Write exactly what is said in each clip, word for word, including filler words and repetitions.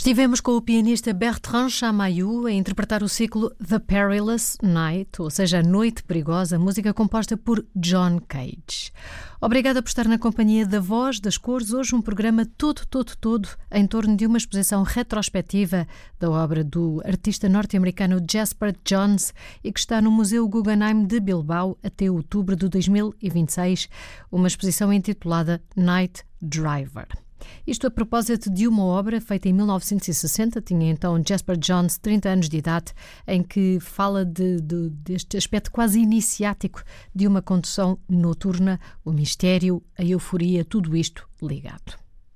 Estivemos com o pianista Bertrand Chamayou a interpretar o ciclo The Perilous Night, ou seja, A Noite Perigosa, música composta por John Cage. Obrigada por estar na companhia da Voz das Cores. Hoje um programa todo, todo, todo em torno de uma exposição retrospectiva da obra do artista norte-americano Jasper Johns e que está no Museu Guggenheim de Bilbao até outubro de dois mil e vinte e seis, uma exposição intitulada Night Driver. Isto a propósito de uma obra feita em mil novecentos e sessenta, tinha então Jasper Johns trinta anos de idade, em que fala de, de, deste aspecto quase iniciático de uma condução noturna, o mistério, a euforia, tudo isto ligado.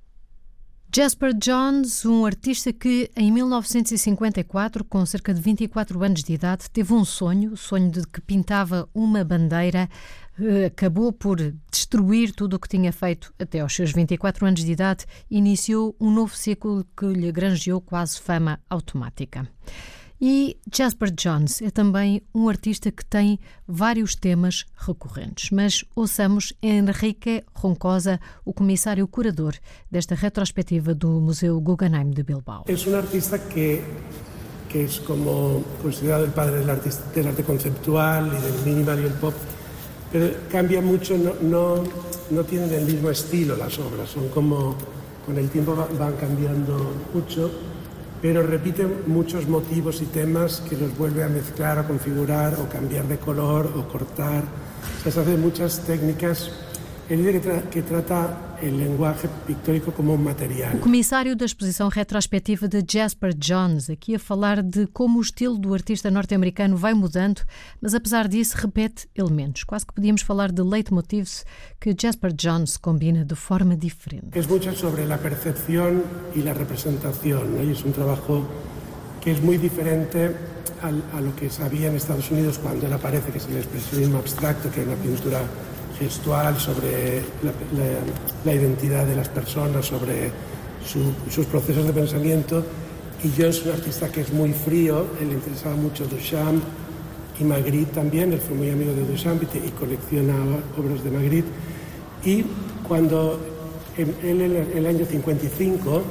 Jasper Johns, um artista que em mil novecentos e cinquenta e quatro, com cerca de vinte e quatro anos de idade, teve um sonho, o sonho de que pintava uma bandeira, acabou por destruir tudo o que tinha feito até aos seus vinte e quatro anos de idade, iniciou um novo ciclo que lhe granjeou quase fama automática. E Jasper Johns é também um artista que tem vários temas recorrentes, mas ouçamos Enrique Roncosa, o comissário curador desta retrospectiva do Museu Guggenheim de Bilbao. É um artista que, que é como considerado o padre del, artista, del arte conceptual e del minimal e el pop, pero cambia mucho, no, no, no tienen el mismo estilo las obras, son como, con el tiempo van cambiando mucho, pero repiten muchos motivos y temas que los vuelve a mezclar, a configurar, o cambiar de color, o cortar. O sea, se hacen muchas técnicas. Ele diz que, tra- que trata o linguagem pictórico como um material. O comissário da exposição retrospectiva de Jasper Johns, aqui a falar de como o estilo do artista norte-americano vai mudando, mas apesar disso repete elementos. Quase que podíamos falar de leitmotivs que Jasper Johns combina de forma diferente. É muito sobre a percepção e a representação, ¿no? E é um trabalho que é muito diferente a, a lo que se había en Estados Unidos cuando él aparece, que es el expresionismo abstracto, que es una pintura gestual sobre la, la, la identidad de las personas, sobre su, sus procesos de pensamiento. Y John es un artista que es muy frío, él le interesaba mucho Duchamp y Magritte también, él fue muy amigo de Duchamp y, y coleccionaba obras de Magritte. Y cuando él en el año cincuenta y cinco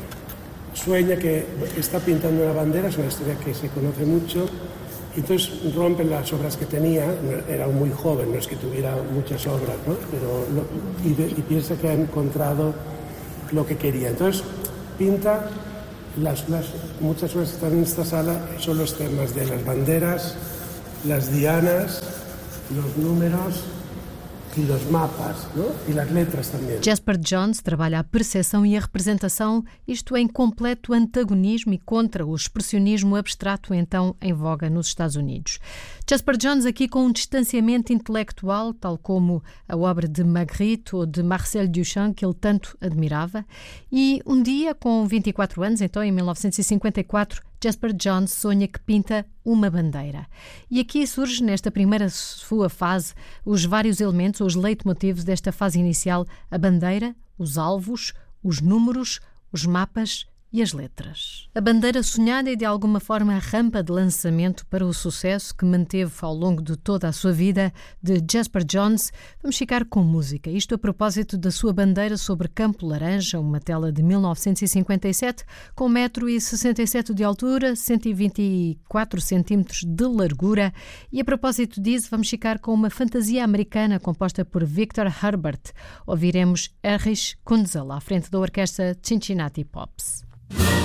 sueña que está pintando una bandera, es una historia que se conoce mucho. Entonces rompen las obras que tenía, era muy joven, no es que tuviera muchas obras, ¿no? Pero lo, y, de, y piensa que ha encontrado lo que quería. Entonces pinta, las, las, muchas obras que están en esta sala son los temas de las banderas, las dianas, los números e os mapas, não? E as letras também. Jasper Johns trabalha a percepção e a representação, isto em completo antagonismo e contra o expressionismo abstrato então em voga nos Estados Unidos. Jasper Johns aqui com um distanciamento intelectual, tal como a obra de Magritte ou de Marcel Duchamp, que ele tanto admirava. E um dia, com vinte e quatro anos, então em mil novecentos e cinquenta e quatro, Jasper Johns sonha que pinta uma bandeira. E aqui surge, nesta primeira sua fase, os vários elementos, os leitmotivs desta fase inicial: a bandeira, os alvos, os números, os mapas e as letras. A bandeira sonhada é de alguma forma a rampa de lançamento para o sucesso que manteve ao longo de toda a sua vida de Jasper Johns. Vamos ficar com música. Isto a propósito da sua bandeira sobre campo laranja, uma tela de mil novecentos e cinquenta e sete, com um metro e sessenta e sete de altura, cento e vinte e quatro centímetros de largura. E a propósito disso, vamos ficar com uma fantasia americana composta por Victor Herbert. Ouviremos Erich Kunzel à frente da orquestra Cincinnati Pops.